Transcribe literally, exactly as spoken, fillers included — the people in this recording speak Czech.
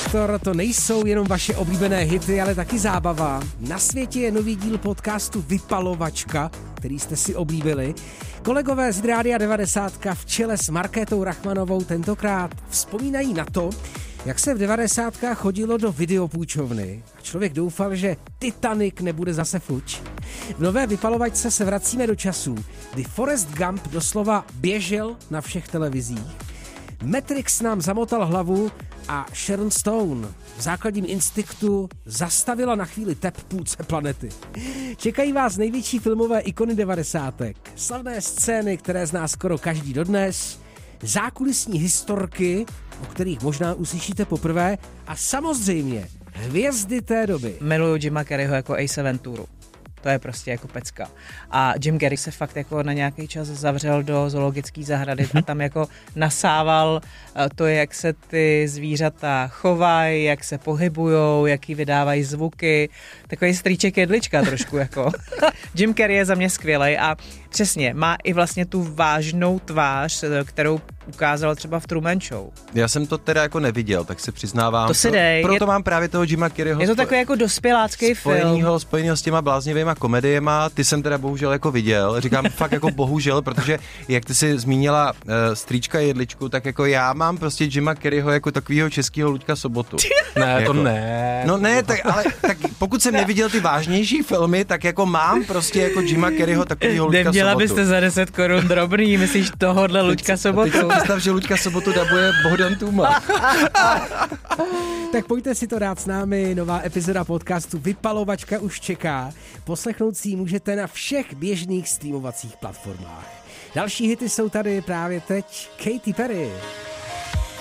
Viktor, to nejsou jenom vaše oblíbené hity, ale taky zábava. Na světě je nový díl podcastu Vypalovačka, který jste si oblíbili. Kolegové z Rádia devadesát v čele s Markétou Rachmanovou tentokrát vzpomínají na to, jak se v devadesátkách chodilo do videopůjčovny a člověk doufal, že Titanic nebude zase fuč. V nové Vypalovačce se vracíme do časů, kdy Forrest Gump doslova běžel na všech televizích. Matrix nám zamotal hlavu a Sharon Stone v Základním instinktu zastavila na chvíli tep půlce planety. Čekají vás největší filmové ikony devadesátek, slavné scény, které zná skoro každý dodnes, zákulisní historky, o kterých možná uslyšíte poprvé, a samozřejmě hvězdy té doby. Miluju Jima Carreyho jako Ace Venturu. To je prostě jako pecka. A Jim Carrey se fakt jako na nějaký čas zavřel do zoologické zahrady a tam jako nasával to, jak se ty zvířata chovají, jak se pohybujou, jaký vydávají zvuky. Takový strýček jedlička trošku jako. Jim Carrey je za mě skvělej a přesně, má i vlastně tu vážnou tvář, kterou ukázal třeba v Truman Show. Já jsem to teda jako neviděl, tak se přiznávám. To si dej. Proto je, mám právě toho Jima Carreyho. Je to takový jako dospělácký film. Spojenýho s těma bláznivýma komediema, ty jsem teda bohužel jako viděl. Říkám fakt jako bohužel, protože jak ty si zmínila uh, strýčka jedličku, tak jako já mám prostě Jima Carreyho jako takovýho českýho Luďka Sobotu. Ne, jako, to ne. No ne, tak, ale tak pokud jsem neviděl ty vážnější filmy, tak jako mám prostě jako Jima Carreyho takovýho Luďka Sobotu. Neměla byste za deset korun drobný, myslíš tohohle Luďka Sobotu? Teď si představ, že Luďka Sobotu dabuje Bohdan Tůma. Tak pojďte si to dát s námi, nová epizoda podcastu Vypalovačka už čeká. Poslechnout si ji můžete na všech běžných streamovacích platformách. Další hity jsou tady právě teď. Katy Perry.